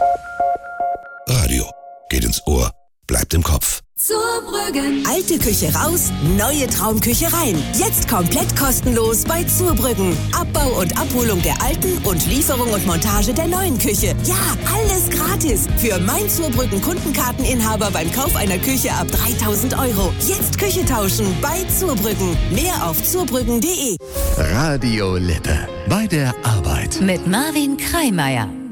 Radio. Geht ins Ohr, bleibt im Kopf. Zurbrüggen. Alte Küche raus, neue Traumküche rein. Jetzt komplett kostenlos bei Zurbrüggen. Abbau und Abholung der alten und Lieferung und Montage der neuen Küche. Ja, alles gratis. Für mein Zurbrüggen Kundenkarteninhaber beim Kauf einer Küche ab 3.000 €. Jetzt Küche tauschen bei Zurbrüggen. Mehr auf zurbrüggen.de. Radio Lippe. Bei der Arbeit. Mit Marvin Kreimeier.